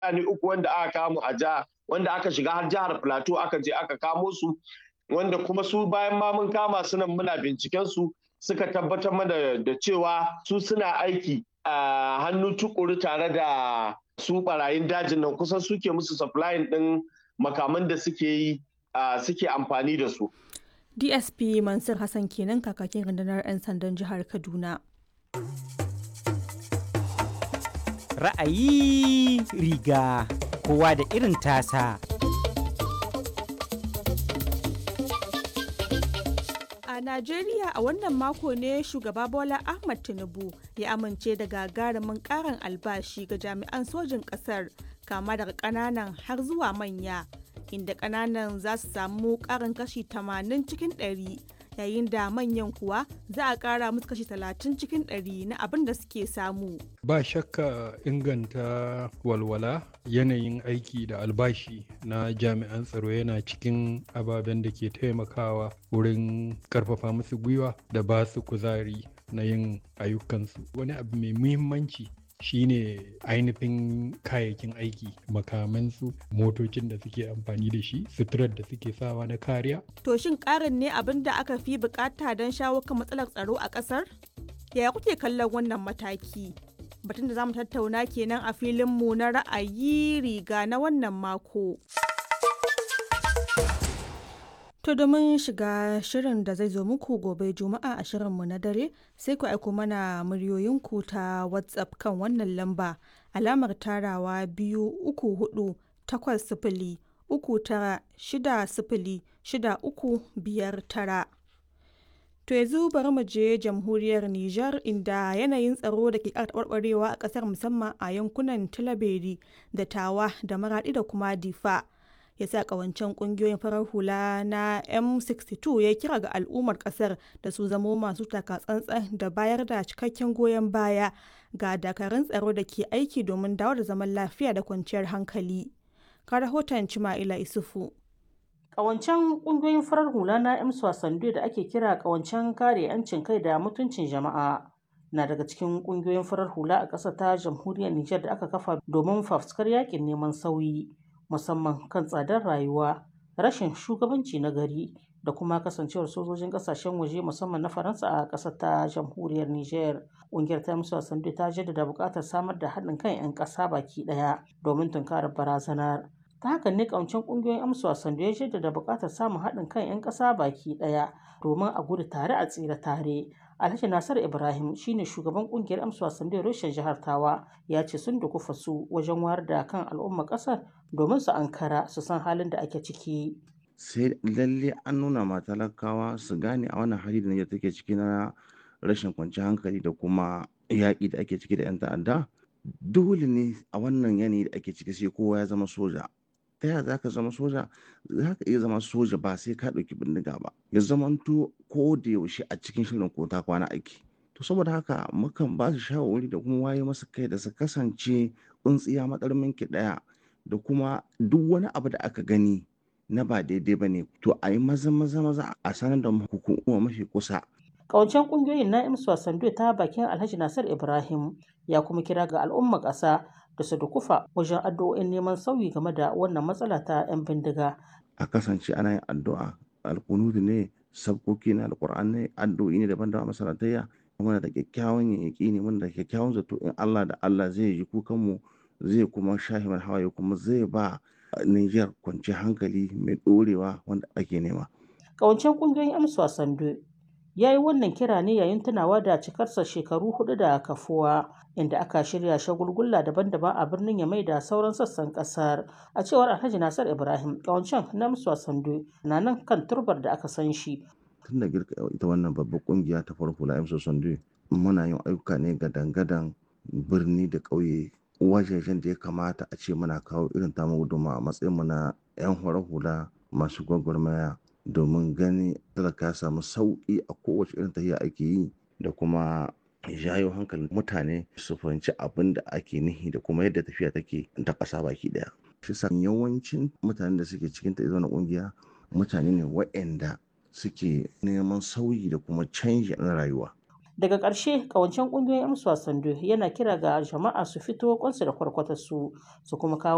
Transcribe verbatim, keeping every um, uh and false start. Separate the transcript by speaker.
Speaker 1: mutane uku wanda aka kamo a jiha wanda aka shiga har jihar Plateau aka je aka kamo su wanda kuma su bayan ma mun kama su nan muna binciken su suka tabbatar mana da cewa su suna aiki a hannu tukuru tare da su barayin dajin nan kusan suke musu supplying din makaman da suke yi suke amfani da su.
Speaker 2: D S P Mansur Hassan kenan kakakin rundunar 'yan sandan jihar Kaduna.
Speaker 3: Ra'ayi riga kowa da irin tasa.
Speaker 2: A Najeriya a wannan mako ne shugaba Bola Ahmed Tinubu ya amince da gagarumin karin albashi ga jami'an sojin ƙasar kama daga ƙananan har zuwa manya, inda ƙananan za su samu ƙarin kashi tamanin cikin ɗari yayin da manyan kuwa za a ƙara musu kashi talatin cikin ɗari na abin da suke samu.
Speaker 4: Ba shakka inganta walwala yanayin aiki da albashi na jami'an tsaro yana cikin ababen da ke taimakawa wurin ƙarfafa musu gwiwa da ba su kuzari na yin ayyukansu. Wani abu mai muhimmanci shine ainihin kayayyakin aiki, makamansu, motocin da suke amfani da shi, suturar da suke sawa na kariya.
Speaker 2: To shin ƙarin ne abin da aka fi bukata don shawo kan matsalar tsaro a ƙasar? Yaya kuke kallon wannan mataki? Batun da za mu tattauna kenan a filinmu na ra'ayi riga na wannan mako. To domin shiga shirin da zai zo muku gobe Juma'a a shirinmu na dare sai ku aiko mana muryoyinku ta WhatsApp kan wannan lamba alamar tarawa biyu uku hudu takwas sifili uku tara shida sifili shida uku biyar tara. To yanzu bari mu je jamhuriyar Nijar inda yanayin tsaro da ke taɓarɓarewa a ƙasar musamman a yankunan Tilaberi da Tawa da Maraɗi da kuma Difa. Ya sa kawancen kungiyoyin farar hula na M sixty two ya kira ga al'ummar kasar da su zamo masu takatsantsan da bayar da cikakken goyon baya ga dakarun tsaro da ke aiki domin dawo da zaman lafiya da kwanciyar hankali. Ka rahoton Cima'ila Isufu.
Speaker 5: Kawancen kungiyoyin farar hula na M sixty da ake kira kawancen kare 'yancin kai da mutuncin jama'a na daga cikin kungiyoyin farar hula a ƙasar ta jamhuriyar Nijar da aka kafa domin fafuskar yakin neman sauyi. Musamman kan tsadar rayuwa, rashin shugabanci na gari da kuma kasancewar sojojin kasashen waje musamman na Faransa a ƙasar ta jamhuriyar Nijar. Ƙungiyar ta M sixty ta jaddada buƙatar samar da haɗin kan 'yan ƙasa baki ɗaya domin tunkarar barazanar. Ta haka ne ƙawancen ƙungiyoyin M sixty ya jaddada buƙatar samun haɗin kan 'yan ƙasa baki ɗaya domin a gudu tare a tsira tare. Alhaji Nasir Ibrahim shine shugaban kungiyar M sixty reshen jihar Tawa ya ce sun dukufa su wajen wayar da kan al'ummar kasar domin su ankara su san halin da ake ciki.
Speaker 6: Sai lalle an nuna ma talakawa su gane a wannan hali da Nijar take ciki na rashin kwanciyar hankali da kuma yaƙi da ake ciki da 'yan ta'adda. Dole ne a wannan yanayi da ake ciki sai kowa ya zama soja. Ta yaya za ka zama soja? Za ka iya zama soja ba sai ka ɗauki bindiga ba. Ya zamanto ko da yaushe a cikin shirin ko ta kwana aiki. To saboda haka mukan ba su shawarwari da kuma waye masa kai da su kasance tsuntsiya matsarmin ki ɗaya da kuma duk wani abu da aka gani na ba daidai ba ne. To a yi maza maza maza a sanar da hukuma mafi kusa.
Speaker 5: Ƙawancen ƙungiyoyin na M sixty ta bakin Alhaji Nasir Ibrahim ya kuma kira ga al'ummar ƙasa da su dukufa wajen addu'o'in neman sauyi game da wannan matsala ta 'yan bindiga.
Speaker 6: A kasance ana yin addu'a, alkunudu ne, sabkoki na alƙur'an ne, addu'o'i ne daban-daban masalatayya. Muna da kyakkyawan yaƙi ne, muna da kyakkyawan zato in Allah da Allah zai ji kukanmu, zai kuma shahi mana hawaye kuma zai ba Niger kwanciyar hankali mai ɗorewa wanda ake nema.
Speaker 5: Ƙawancen ƙungiyoyin M sixty ya yi wannan kira ne yayin tunawa da cikarsa shekaru hudu da kafuwa inda aka shirya shagulgulla daban-daban a birnin Yamai da sauran sassan kasar. A cewar Alhaji Nasir Ibrahim, ƙawancen na M sixty na nan kan turbar da aka san shi.
Speaker 6: Tun da girka ita wannan babbar kungiya ta farko la M sixty muna yin ayyuka ne ga dangadan birni da ƙauye wajejen da ya kamata a ce muna kawo irin tamu gudunmawa a matsayin mu na 'yan horar hula masu gwagwarmaya domin gani talaka ya samu sauƙi a kowace irin tafiya ake yi da kuma jayo hankalin mutane su fahimci abin da ake nihi da kuma yadda tafiya take ta ƙasa baki ɗaya. Shi sa yawancin mutanen da suke cikin ta na ƙungiya mutane ne waɗanda suke neman sauyi da kuma canji na rayuwa.
Speaker 5: Daga ƙarshe ƙawancen ƙungiyoyin M sixty yana kira ga jama'a su fito kwansu da kwarkwatarsu su kuma kawo